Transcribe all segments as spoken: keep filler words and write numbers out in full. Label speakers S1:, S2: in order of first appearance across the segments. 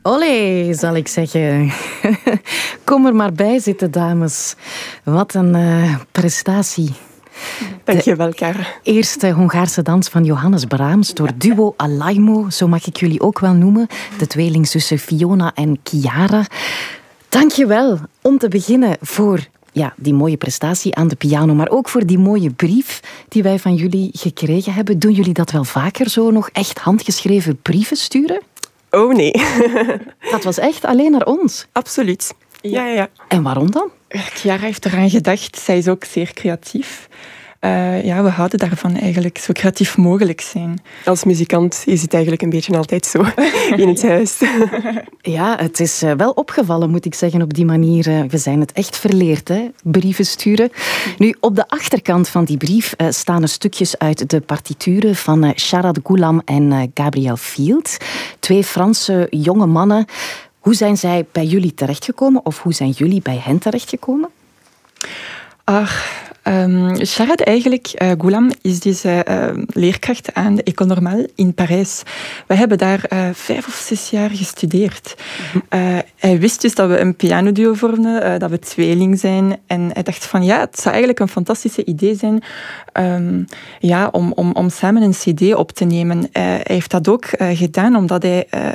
S1: Olé, zal ik zeggen. Kom er maar bij zitten, dames. Wat een uh, prestatie.
S2: Dank je wel, Kara.
S1: Eerste Hongaarse dans van Johannes Brahms door duo Alaimo, zo mag ik jullie ook wel noemen. De tweelingzussen Fiona en Chiara. Dank je wel om te beginnen voor ja, die mooie prestatie aan de piano, maar ook voor die mooie brief die wij van jullie gekregen hebben. Doen jullie dat wel vaker, zo nog echt handgeschreven brieven sturen?
S2: Oh nee.
S1: Dat was echt alleen naar ons?
S2: Absoluut. Ja, ja, ja.
S1: En waarom dan?
S3: Chiara heeft eraan gedacht. Zij is ook zeer creatief. Uh, ja, we houden daarvan eigenlijk zo creatief mogelijk zijn.
S2: Als muzikant is het eigenlijk een beetje altijd zo in het huis.
S1: Ja, het is wel opgevallen, moet ik zeggen, op die manier. We zijn het echt verleerd, hè? Brieven sturen. Nu, op de achterkant van die brief uh, staan er stukjes uit de partituren van uh, Sharad Ghulam en uh, Gabriel Field. Twee Franse jonge mannen. Hoe zijn zij bij jullie terechtgekomen? Of hoe zijn jullie bij hen terechtgekomen?
S3: Ach... Um, Sharad eigenlijk, uh, Ghulam, is deze uh, leerkracht aan de École Normale in Parijs. We hebben daar uh, vijf of zes jaar gestudeerd. Uh, hij wist dus dat we een pianoduo vormden, uh, dat we tweeling zijn. En hij dacht van ja, het zou eigenlijk een fantastische idee zijn um, ja, om, om, om samen een cd op te nemen. Uh, hij heeft dat ook uh, gedaan omdat hij... Uh,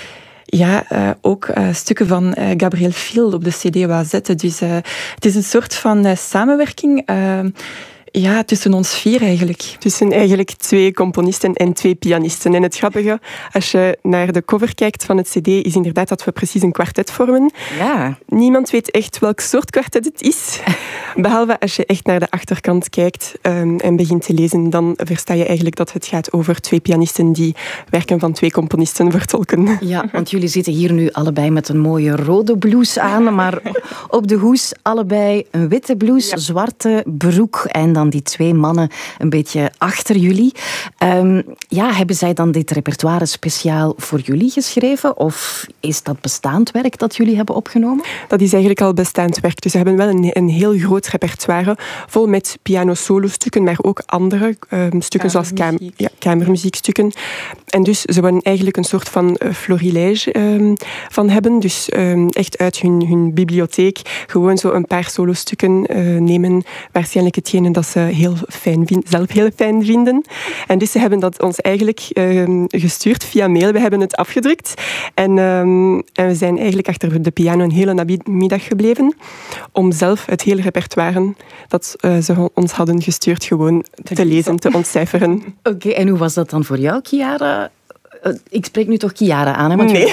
S3: Ja, uh, ook uh, stukken van uh, Gabriel Field op de cd wou zetten. Dus uh, het is een soort van uh, samenwerking uh, ja, tussen ons vier eigenlijk.
S2: Tussen eigenlijk twee componisten en twee pianisten. En het grappige, als je naar de cover kijkt van het cd, is inderdaad dat we precies een kwartet vormen.
S1: Ja.
S2: Niemand weet echt welk soort kwartet het is. Behalve als je echt naar de achterkant kijkt um, en begint te lezen, dan versta je eigenlijk dat het gaat over twee pianisten die werken van twee componisten vertolken.
S1: Ja, want jullie zitten hier nu allebei met een mooie rode blouse aan, maar op de hoes allebei een witte blouse, ja. Zwarte broek en dan die twee mannen een beetje achter jullie. Um, ja, hebben zij dan dit repertoire speciaal voor jullie geschreven? Of is dat bestaand werk dat jullie hebben opgenomen?
S2: Dat is eigenlijk al bestaand werk. Dus we hebben wel een, een heel groot repertoire, vol met piano-solo-stukken, maar ook andere um, stukken zoals kam- ja, kamermuziekstukken. En dus ze willen eigenlijk een soort van uh, florilège um, van hebben. Dus um, echt uit hun, hun bibliotheek gewoon zo een paar solo-stukken uh, nemen. Waarschijnlijk hetgene dat ze heel fijn vind, zelf heel fijn vinden. En dus ze hebben dat ons eigenlijk uh, gestuurd via mail. We hebben het afgedrukt. En, um, en we zijn eigenlijk achter de piano een hele namiddag gebleven om zelf het hele repertoire dat uh, ze ons hadden gestuurd gewoon te lezen, te ontcijferen.
S1: Oké, okay, en hoe was dat dan voor jou, Chiara? Uh, ik spreek nu toch Chiara aan, hè? Want
S2: nee.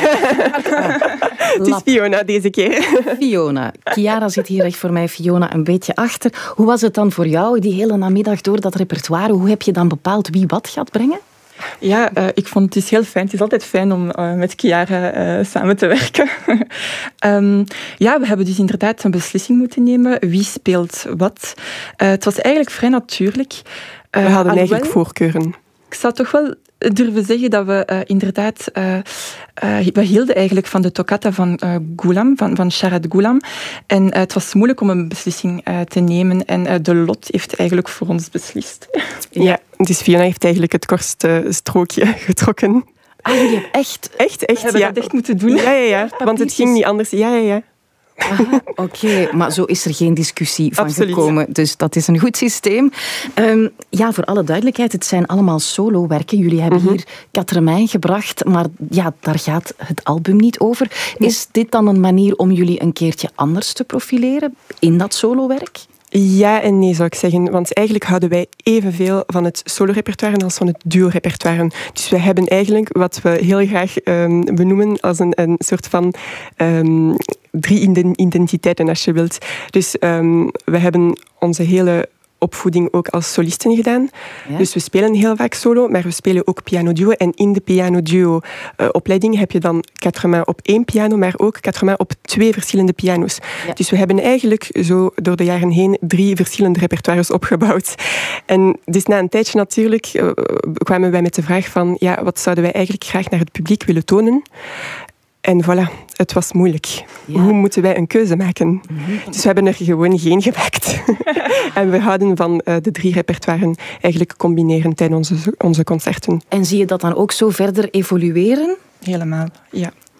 S1: Je...
S2: Het is Fiona deze keer.
S1: Fiona. Chiara zit hier echt voor mij, Fiona, een beetje achter. Hoe was het dan voor jou, die hele namiddag door dat repertoire? Hoe heb je dan bepaald wie wat gaat brengen?
S3: Ja, uh, ik vond het dus heel fijn. Het is altijd fijn om uh, met Chiara uh, samen te werken. um, ja, we hebben dus inderdaad een beslissing moeten nemen. Wie speelt wat? Uh, het was eigenlijk vrij natuurlijk.
S2: Uh, we hadden eigenlijk voorkeuren.
S3: Ik zou toch wel durven zeggen dat we uh, inderdaad... Uh, uh, we hielden eigenlijk van de toccata van uh, Ghulam, van, van Sharad Ghulam. En uh, het was moeilijk om een beslissing uh, te nemen. En uh, de lot heeft eigenlijk voor ons beslist.
S2: Ja, dus Fiona heeft eigenlijk het kortste strookje getrokken.
S1: Ah, jullie hebben echt...
S2: Echt, echt,
S3: we hebben
S2: ja.
S3: dat echt moeten doen.
S2: Ja, ja, ja. Want het ging niet anders. Ja, ja, ja.
S1: Oké, okay, maar zo is er geen discussie van
S2: Absoluut.
S1: gekomen. Dus dat is een goed systeem. Um, ja, voor alle duidelijkheid, het zijn allemaal solo-werken. Jullie hebben mm-hmm. hier Quatre-Mains gebracht, maar ja, daar gaat het album niet over. Nee. Is dit dan een manier om jullie een keertje anders te profileren in dat solo-werk?
S2: Ja en nee, zou ik zeggen. Want eigenlijk houden wij evenveel van het solo-repertoire als van het duo-repertoire. Dus wij hebben eigenlijk wat we heel graag um, benoemen als een, een soort van um, drie identiteiten, als je wilt. Dus um, we hebben onze hele opvoeding ook als solisten gedaan. Ja. Dus we spelen heel vaak solo, maar we spelen ook piano-duo. En in de piano-duo-opleiding uh, heb je dan Quatre-Mains op één piano, maar ook Quatre-Mains op twee verschillende piano's. Ja. Dus we hebben eigenlijk zo door de jaren heen drie verschillende repertoires opgebouwd. En dus na een tijdje natuurlijk uh, kwamen wij met de vraag van ja, wat zouden wij eigenlijk graag naar het publiek willen tonen? En voilà, het was moeilijk. Ja. Hoe moeten wij een keuze maken? Mm-hmm. Dus we hebben er gewoon geen gemaakt. En we houden van uh, de drie repertoires eigenlijk combineren tijdens onze, onze concerten.
S1: En zie je dat dan ook zo verder evolueren?
S3: Helemaal, ja.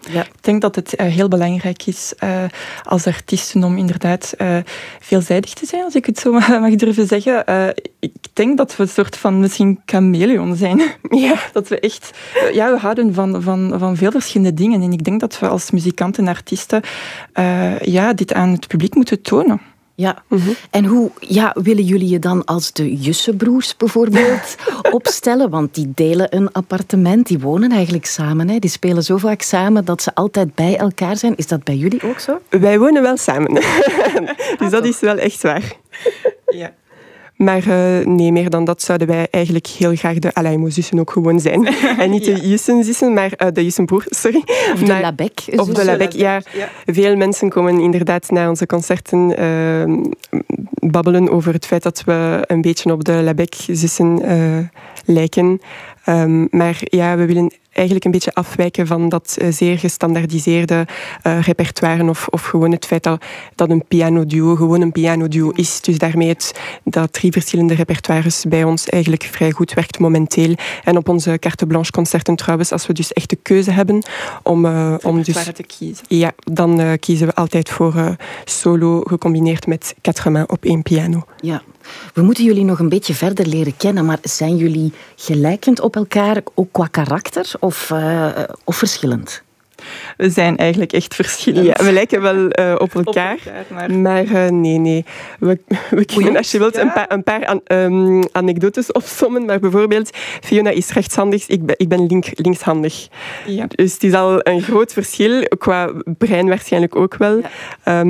S3: Ja. Ik denk dat het uh, heel belangrijk is uh, als artiesten om inderdaad uh, veelzijdig te zijn, als ik het zo mag durven zeggen. Uh, ik denk dat we een soort van misschien chameleon zijn. Ja. Dat we echt, uh, ja, we houden van, van, van veel verschillende dingen. En ik denk dat we als muzikanten en artiesten uh, ja, dit aan het publiek moeten tonen.
S1: Ja, mm-hmm. En hoe ja, willen jullie je dan als de Jussebroers bijvoorbeeld opstellen? Want die delen een appartement, die wonen eigenlijk samen. Hè? Die spelen zo vaak samen dat ze altijd bij elkaar zijn. Is dat bij jullie ook zo?
S2: Wij wonen wel samen. Dus dat is wel echt waar. Ja. Maar uh, nee, meer dan dat zouden wij eigenlijk heel graag de Alaimo-zussen ook gewoon zijn. En niet ja. de Jussen-zussen, maar uh, de Jussenbroer, sorry.
S1: Of de Labec.
S2: Of de Labec, ja. ja. Veel mensen komen inderdaad naar onze concerten uh, babbelen over het feit dat we een beetje op de Labec-zussen uh, lijken. Um, maar ja, we willen eigenlijk een beetje afwijken van dat uh, zeer gestandaardiseerde uh, repertoire of, of gewoon het feit dat, dat een pianoduo gewoon een pianoduo is. Dus daarmee het, dat drie verschillende repertoires bij ons eigenlijk vrij goed werkt momenteel. En op onze carte blanche concerten trouwens, als we dus echt de keuze hebben om, uh, om dus,
S3: te kiezen.
S2: Ja, dan uh, kiezen we altijd voor uh, solo gecombineerd met quatre mains op één piano.
S1: Ja. We moeten jullie nog een beetje verder leren kennen, maar zijn jullie gelijkend op elkaar, ook qua karakter, of, uh, of verschillend?
S3: We zijn eigenlijk echt verschillend.
S2: Ja, we lijken wel uh, op elkaar, op elkaar maar, maar uh, nee, nee. We, we kunnen als je wilt ja. een paar, een paar an, um, anekdotes opsommen, maar bijvoorbeeld Fiona is rechtshandig, ik ben, ik ben link, linkshandig. Ja. Dus het is al een groot verschil, qua brein waarschijnlijk ook wel. Ja. Um,